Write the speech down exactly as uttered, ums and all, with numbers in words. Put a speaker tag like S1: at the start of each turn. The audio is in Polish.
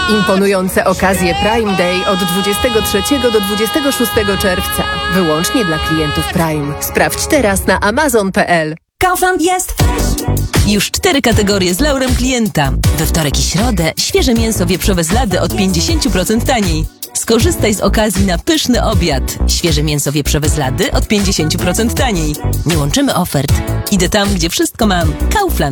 S1: Imponujące okazje Prime Day od dwudziestego trzeciego do dwudziestego szóstego czerwca. Wyłącznie dla klientów Prime. Sprawdź teraz na amazon kropka p l.
S2: Kaufland jest już cztery kategorie z laurem klienta. We wtorek i środę świeże mięso wieprzowe z Lady od pięćdziesiąt procent taniej. Skorzystaj z okazji na pyszny obiad. Świeże mięso wieprzowe z Lady od pięćdziesiąt procent taniej. Nie łączymy ofert. Idę tam, gdzie wszystko mam. Kaufland.